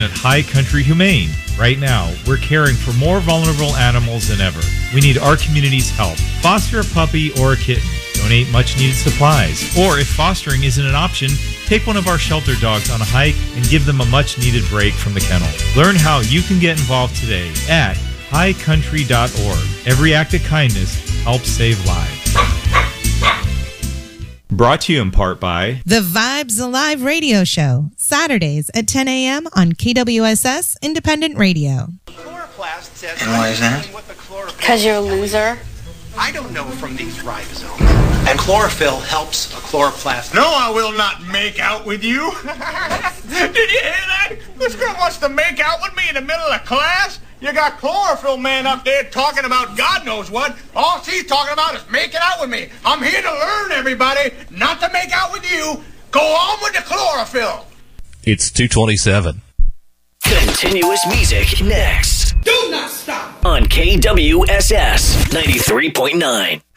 At High Country Humane. Right now, we're caring for more vulnerable animals than ever. We need our community's help. Foster a puppy or a kitten. Donate much-needed supplies. Or if fostering isn't an option, take one of our shelter dogs on a hike and give them a much-needed break from the kennel. Learn how you can get involved today at highcountry.org. Every act of kindness helps save lives. Brought to you in part by The Vibes Alive radio show, Saturdays at 10 a.m. on KWSS Independent Radio. And why is that? Because you're a loser. I don't know from these ribosomes. And chlorophyll helps a chloroplast. No, I will not make out with you. Did you hear that? This girl wants to make out with me in the middle of class? You got chlorophyll man up there talking about God knows what. All she's talking about is making out with me. I'm here to learn, everybody, not to make out with you. Go on with the chlorophyll. It's 2:27. Continuous music next. Do not stop. On KWSS 93.9.